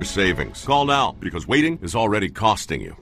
savings. Call now because waiting is already costing you.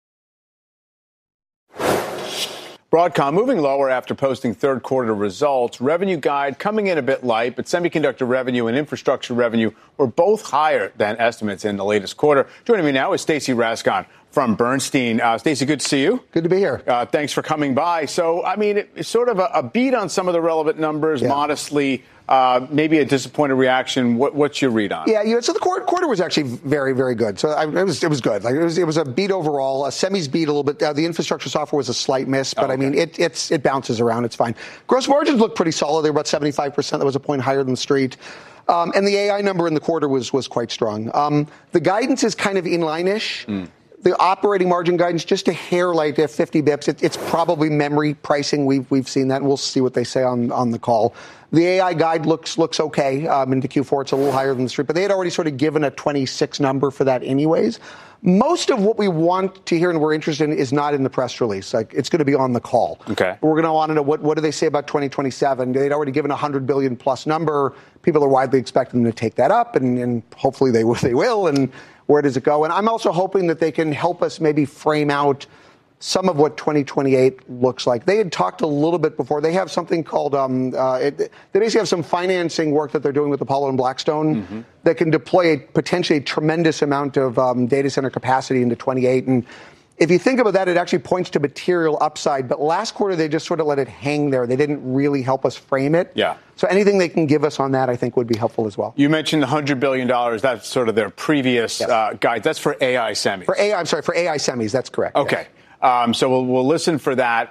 Broadcom moving lower after posting third quarter results. Revenue guide coming in a bit light, but semiconductor revenue and infrastructure revenue were both higher than estimates in the latest quarter. Joining me now is Stacey Rasgon from Bernstein. Stacey, good to see you. Good to be here. Thanks for coming by. So, I mean, it's sort of a beat on some of the relevant numbers, modestly. Maybe a disappointed reaction. What's your read on it? Yeah, so the quarter was actually very, very good. So it was good. Like it was a beat overall. Semis beat a little bit. The infrastructure software was a slight miss, but I mean it bounces around. It's fine. Gross margins look pretty solid. They were about 75%. That was a point higher than the street. And the AI number in the quarter was quite strong. The guidance is kind of in-line-ish. The operating margin guidance, just a hair light at 50 bips. It's probably memory pricing. We've seen that, and we'll see what they say on the call. The AI guide looks okay into Q4. It's a little higher than the street, but they had already sort of given a 26 number for that anyways. Most of what we want to hear and we're interested in is not in the press release. Like it's going to be on the call. Okay. We're going to want to know what do they say about 2027. They'd already given a $100 billion plus number. People are widely expecting them to take that up, and hopefully they will. And where does it go? And I'm also hoping that they can help us maybe frame out some of what 2028 looks like. They had talked a little bit before. They have something called, they basically have some financing work that they're doing with Apollo and Blackstone that can deploy potentially a tremendous amount of data center capacity into 28. And if you think about that, it actually points to material upside. But last quarter, they just sort of let it hang there. They didn't really help us frame it. Yeah. So anything they can give us on that, I think, would be helpful as well. You mentioned $100 billion. That's sort of their previous guide. That's for AI semis. For AI semis. That's correct. Okay. Yes. So we'll listen for that.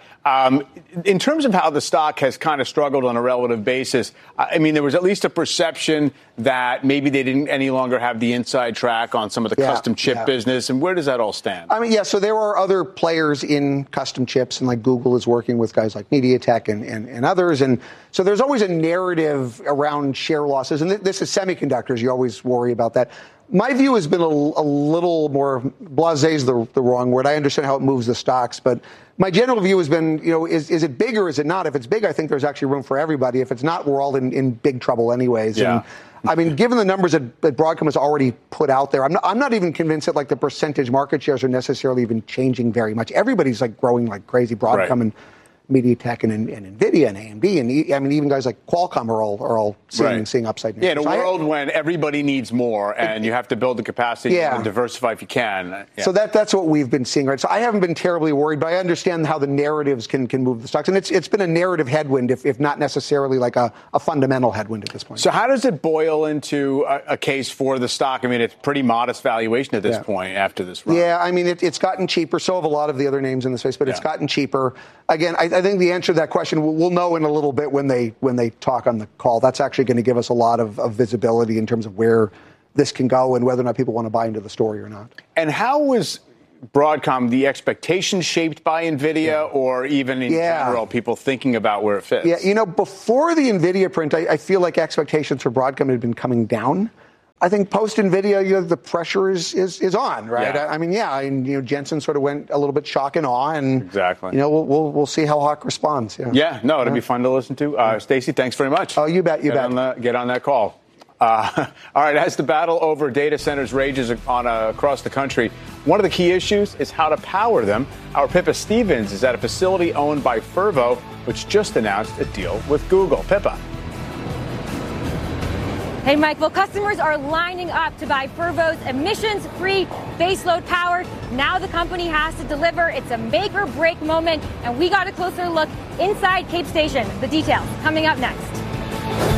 In terms of how the stock has kind of struggled on a relative basis, I mean, there was at least a perception that maybe they didn't any longer have the inside track on some of the custom chip business. And where does that all stand? I mean, so there are other players in custom chips, and like Google is working with guys like MediaTek and others. And so there's always a narrative around share losses. And this is semiconductors. You always worry about that. My view has been a little more blasé is the wrong word. I understand how it moves the stocks, but my general view has been, is it big or is it not? If it's big, I think there's actually room for everybody. If it's not, we're all in big trouble anyways. Yeah. And, I mean, given the numbers that Broadcom has already put out there, I'm not even convinced that like the percentage market shares are necessarily even changing very much. Everybody's like growing like crazy. Broadcom and MediaTek and NVIDIA and AMD and I mean even guys like Qualcomm are all seeing upside. Yeah, in a world when everybody needs more and you have to build the capacity and diversify if you can. So that's what we've been seeing, right? So I haven't been terribly worried, but I understand how the narratives can move the stocks, and it's been a narrative headwind, if not necessarily like a fundamental headwind at this point. So how does it boil into a case for the stock? I mean, it's pretty modest valuation at this point after this run. Yeah, I mean it's gotten cheaper. So have a lot of the other names in the space, but it's gotten cheaper. Again, I think the answer to that question we'll know in a little bit when they talk on the call. That's actually going to give us a lot of visibility in terms of where this can go and whether or not people want to buy into the story or not. And how was Broadcom, the expectations shaped by NVIDIA or even in general, people thinking about where it fits? Yeah, before the NVIDIA print, I feel like expectations for Broadcom had been coming down. I think post NVIDIA, the pressure is on, right? Yeah. I mean, Jensen sort of went a little bit shock and awe, and we'll see how Hawk responds. It'll be fun to listen to. Stacey, thanks very much. Oh, you bet. Get on that call. All right, as the battle over data centers rages across the country, one of the key issues is how to power them. Our Pippa Stevens is at a facility owned by Fervo, which just announced a deal with Google. Pippa. Hey, Mike. Well, customers are lining up to buy Fervo's emissions-free baseload power. Now the company has to deliver. It's a make-or-break moment, and we got a closer look inside Cape Station. The details coming up next.